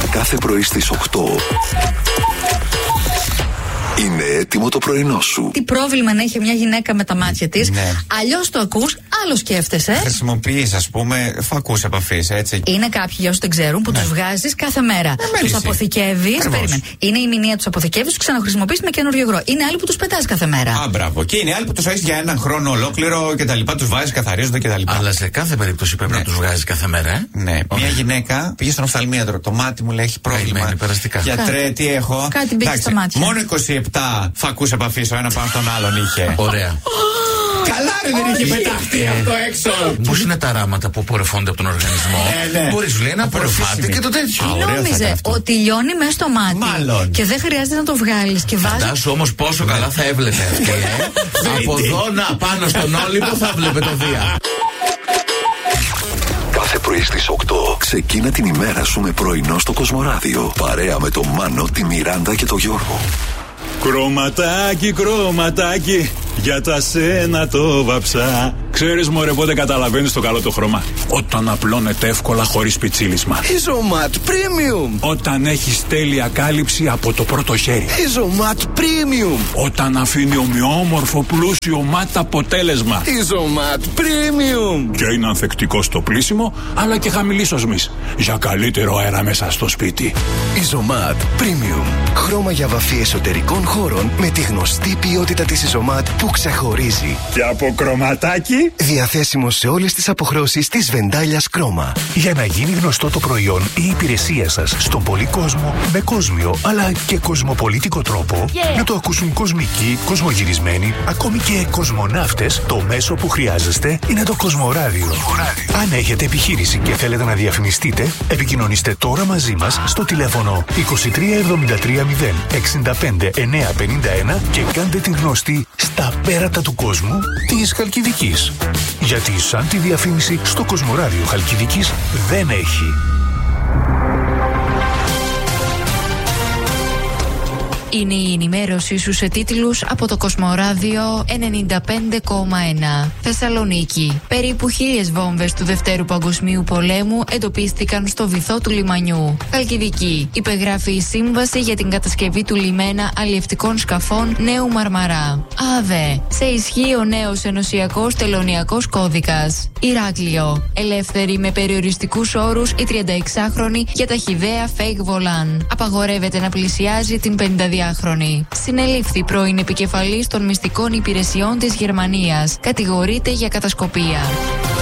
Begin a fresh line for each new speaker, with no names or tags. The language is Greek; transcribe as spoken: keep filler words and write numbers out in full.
κάθε πρωί στις οκτώ. Είναι έτοιμο το πρωινό σου.
Τι πρόβλημα να έχει μια γυναίκα με τα μάτια της.
Ναι.
Αλλιώς το ακούς, άλλο σκέφτεσαι.
Χρησιμοποιείς, ας πούμε, φακούς επαφής, έτσι.
Είναι κάποιοι, για όσους δεν ξέρουν, που
ναι.
τους βγάζεις κάθε μέρα.
Ε,
τους αποθηκεύεις. Περίμενε. Είναι η μηνύα, τους αποθηκεύεις, τους ξαναχρησιμοποιείς με καινούριο υγρό. Είναι άλλοι που τους πετάς κάθε μέρα.
Α, μπράβο. Και είναι άλλοι που τους έχεις για έναν χρόνο ολόκληρο και τα λοιπά, τους βάζεις, καθαρίζονται και τα λοιπά.
Αλλά σε κάθε περίπτωση πρέπει ναι. να τους βγάζεις κάθε μέρα, ε.
Ναι.
Okay.
Μια γυναίκα πήγε στον οφθαλμίατρο. Το μάτι μου λέει έχει πρόβλημα.
Μένει, περαστικά.
Γιατρέ, τι έχω.
Κάτι μπήκε στα μάτια.
Μόνο είκοσι επτά φακούς επαφής ο ένα πάνω στον άλλον είχε.
Ωραία.
Καλά, ρε, δεν είχε πεταχτεί αυτό έξω.
Πώς είναι τα ράματα που απορρεφώνται από τον οργανισμό.
Ναι, ναι.
Μπορείς, λέει, να απορρεφάται και το τέτοιο.
Νόμιζε ότι λιώνει μέσα στο μάτι.
Μάλλον.
Και δεν χρειάζεται να το βγάλεις. Και βάζει.
Φαντάσου όμως πόσο καλά θα έβλεπε αυτή. ε. Από εδώ να πάνω στον Όλυμπο θα βλέπε το Δία.
Κάθε πρωί στις οκτώ ξεκίνα την ημέρα σου με πρωινό στο Κοσμοράδιο. Παρέα με τον Μάνο, τη Μιράντα και τον Γιώργο.
Κρωματάκι, κρωματάκι, για τα σένα το βαψά. Ξέρεις μωρέ πότε καταλαβαίνεις το καλό το χρώμα? Όταν απλώνεται εύκολα χωρίς πιτσίλισμα.
Isomat Premium.
Όταν έχεις τέλεια κάλυψη από το πρώτο χέρι.
Isomat Premium.
Όταν αφήνει ομοιόμορφο πλούσιο ματ αποτέλεσμα.
Isomat Premium.
Και είναι ανθεκτικό στο πλύσιμο, αλλά και χαμηλής οσμής, για καλύτερο αέρα μέσα στο σπίτι.
Isomat Premium. Χρώμα για βαφή εσωτερικών χώρων με τη γνωστή ποιότητα της Isomat που ξεχωρίζει.
Και από κρωματάκι.
Διαθέσιμο σε όλες τις αποχρώσεις της Βεντάλιας Κρόμα.
Για να γίνει γνωστό το προϊόν ή η υπηρεσία σας στον πολύ κόσμο, με κόσμιο αλλά και κοσμοπολίτικο τρόπο, yeah. να το ακούσουν κοσμικοί, κοσμογυρισμένοι, ακόμη και κοσμοναύτες, το μέσο που χρειάζεστε είναι το Κοσμοράδιο. Κοσμοράδιο. Αν έχετε επιχείρηση και θέλετε να διαφημιστείτε, επικοινωνήστε τώρα μαζί μας στο τηλέφωνο είκοσι τρία εβδομήντα τρία μηδέν εξήντα πέντε εννιακόσια πενήντα ένα και κάντε την γνωστή στα πέρατα του κόσμου της Χαλκιδικής. Γιατί σαν τη διαφήμιση στο Κοσμοράδιο Χαλκιδικής δεν έχει.
Είναι η ενημέρωσή σου σε τίτλους από το Κοσμοράδιο ενενήντα πέντε κόμμα ένα. Θεσσαλονίκη. Περίπου χίλιες βόμβες του Δευτέρου Παγκοσμίου Πολέμου εντοπίστηκαν στο βυθό του λιμανιού. Χαλκιδική. Υπεγράφει η σύμβαση για την κατασκευή του λιμένα αλλιευτικών σκαφών Νέου Μαρμαρά. ΑΔΕ. Σε ισχύ ο νέος ενωσιακός τελωνιακός κώδικας. Ηράκλειο. Ελεύθερη με περιοριστικούς όρους η τριανταεξάχρονη για ταχυδαία fake volan. Απαγορεύεται να πλησιάζει την πενηνταδιάχρονη. Συνελήφθη πρώην επικεφαλής των μυστικών υπηρεσιών της Γερμανίας. Κατηγορείται για κατασκοπία.